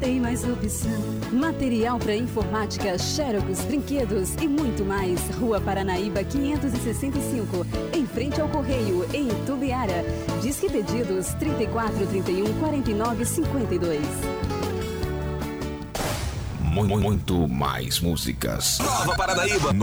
Tem mais opção. Material para informática, xerox, brinquedos e muito mais. Rua Paranaíba 565, em frente ao Correio, em Itubiara. Disque pedidos 34 31 49 52. Muito mais músicas. Nova Paranaíba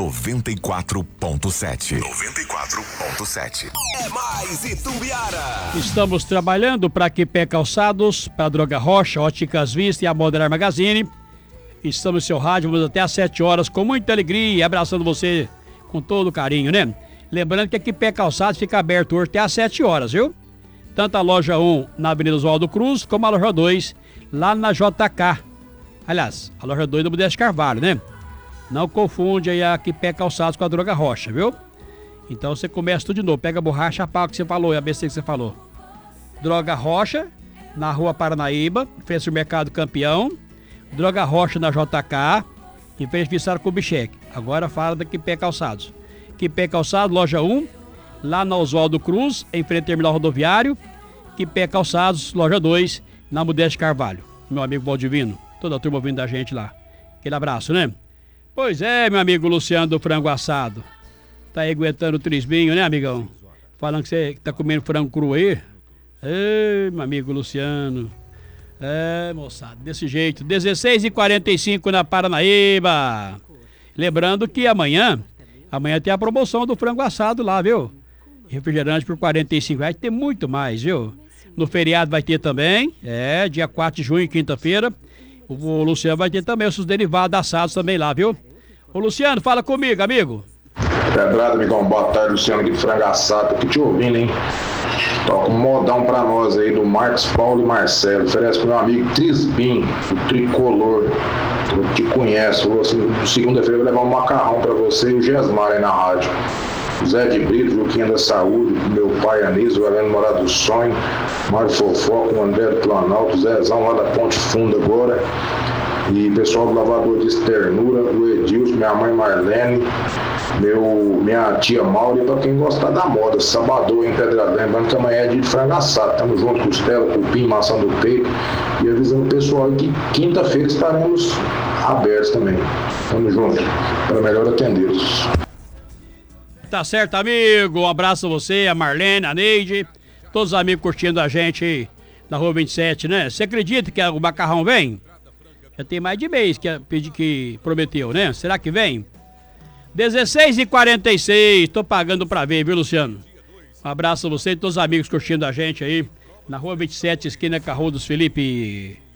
94.7. 94.7. É mais Itumbiara. Estamos trabalhando para Quipé Calçados, para Droga Rocha, Óticas Vista e a Moderar Magazine. Estamos no seu rádio, vamos até às 7 horas, com muita alegria, abraçando você com todo carinho, né? Lembrando que a Quipé Calçados fica aberto hoje até às 7 horas, viu? Tanto a loja 1 na Avenida Oswaldo Cruz, como a loja 2 lá na JK. Aliás, a loja 2 do Modesto Carvalho, né? Não confunde aí a Quipé Calçados com a Droga Rocha, viu? Então você começa tudo de novo. Pega a borracha, a pau que você falou, e a besteira que você falou. Droga Rocha, na Rua Paranaíba, em frente ao Mercado Campeão. Droga Rocha na JK, em frente ao Vissaro Kubitschek. Agora fala da Quipé Calçados. Quipé Calçados, loja 1, lá na Oswaldo Cruz, em frente ao terminal rodoviário. Quipé Calçados, loja 2, na Modesto Carvalho. Meu amigo Valdivino. Toda a turma ouvindo da gente lá. Aquele abraço, né? Pois é, meu amigo Luciano do Frango Assado. Tá aí aguentando o trisbinho, né, amigão? Falando que você tá comendo frango cru aí. Ei, meu amigo Luciano. É, moçada, desse jeito. 16h45 na Paranaíba. Lembrando que amanhã tem a promoção do frango assado lá, viu? Refrigerante por R$45. Tem muito mais, viu? No feriado vai ter também. Dia 4 de junho, quinta-feira. O Luciano vai ter também os seus derivados assados também lá, viu? Ô Luciano, fala comigo, amigo. Pedrada, amigão, boa tarde, Luciano aqui do Frango Assado, tô aqui te ouvindo, hein? Toca um modão pra nós aí do Marcos Paulo e Marcelo, oferece pro meu amigo Trisbim, o tricolor, que te conhece. Assim, segunda-feira eu vou levar um macarrão pra você e o Gesmar aí na rádio. Zé de Brito, Luquinha da Saúde, meu pai Anísio, Valendo Morado do Sonho, Mário Fofoca, o André do Planalto, Zezão lá da Ponte Funda agora, e pessoal do Lavador de Ternura, o Edilson, minha mãe Marlene, minha tia Maura, e pra quem gostar da moda, sabadão em Pedradão, lembrando que amanhã é dia de frango assado, tamo junto, costela, cupim, maçã do peito, e avisando o pessoal que quinta-feira estaremos abertos também. Tamo junto, para melhor atendê-los. Tá certo, amigo. Um abraço a você, a Marlene, a Neide, todos os amigos curtindo a gente aí na Rua 27, né? Você acredita que o macarrão vem? Já tem mais de mês que prometeu, né? Será que vem? 16h46, tô pagando pra ver, viu, Luciano? Um abraço a você e todos os amigos curtindo a gente aí na Rua 27, esquina com a Rua dos Felipe.